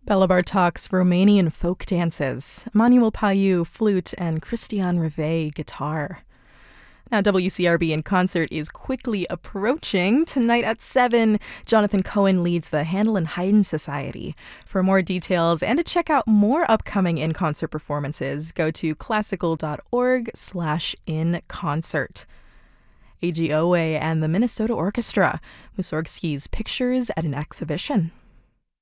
Bela Bartok's Romanian folk dances, Manuel Paiu flute, and Christian Rivet guitar. Now, WCRB in concert is quickly approaching. Tonight at 7, Jonathan Cohen leads the Handel and Haydn Society. For more details and to check out more upcoming in-concert performances, go to classical.org/inconcert. AGOA and the Minnesota Orchestra, Mussorgsky's Pictures at an Exhibition.